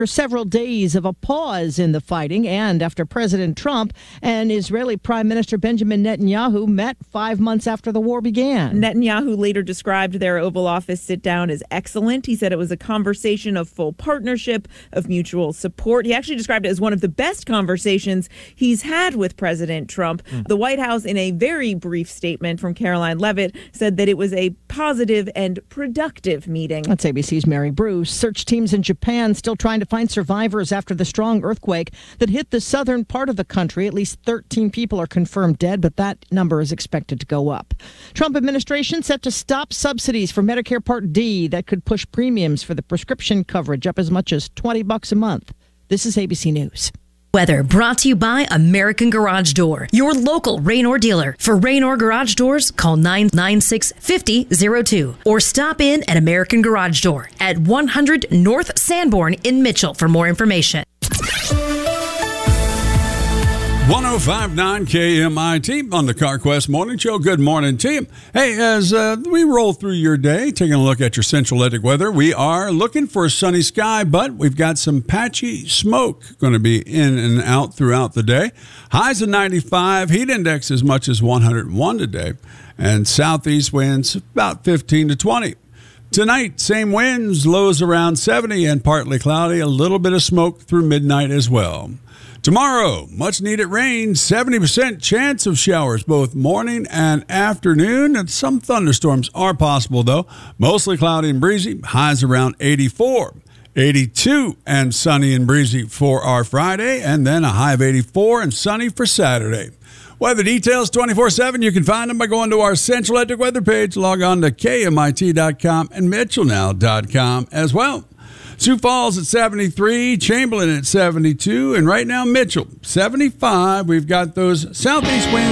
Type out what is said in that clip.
For several days of a pause in the fighting, and after President Trump and Israeli Prime Minister Benjamin Netanyahu met 5 months after the war began. Netanyahu later described their Oval Office sit-down as excellent. He said it was a conversation of full partnership, of mutual support. He actually described it as one of the best conversations he's had with President Trump. The White House, in a very brief statement from Caroline Leavitt, said that it was a positive and productive meeting. That's ABC's Mary Bruce. Search teams in Japan still trying to find survivors after the strong earthquake that hit the southern part of the country. At least 13 people are confirmed dead, but that number is expected to go up. Trump administration set to stop subsidies for Medicare Part D that could push premiums for the prescription coverage up as much as $20 a month. This is ABC News. Weather brought to you by American Garage Door, your local Raynor dealer. For Raynor Garage Doors, call 996-5002 or stop in at American Garage Door at 100 North Sanborn in Mitchell for more information. 105.9 KMIT on the CarQuest Morning Show. Good morning, team. Hey, as we roll through your day, taking a look at your Central Atlantic weather, we are looking for a sunny sky, but we've got some patchy smoke going to be in and out throughout the day. Highs of 95, heat index as much as 101 today, and southeast winds about 15 to 20. Tonight, same winds, lows around 70 and partly cloudy, a little bit of smoke through midnight as well. Tomorrow, much needed rain, 70% chance of showers both morning and afternoon, and some thunderstorms are possible though. Mostly cloudy and breezy, highs around 84, 82 and sunny and breezy for our Friday, and then a high of 84 and sunny for Saturday. Weather details 24/7. You can find them by going to our Central Atlantic weather page. Log on to KMIT.com and MitchellNow.com as well. Sioux Falls at 73, Chamberlain at 72, and right now Mitchell 75. We've got those southeast winds.